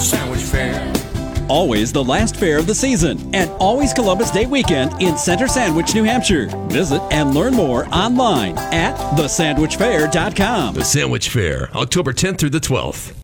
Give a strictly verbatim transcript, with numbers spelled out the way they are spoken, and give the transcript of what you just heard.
Sandwich Fair. Always the last fair of the season and always Columbus Day weekend in Center Sandwich, New Hampshire. Visit and learn more online at the sandwich fair dot com. The Sandwich Fair, October tenth through the twelfth.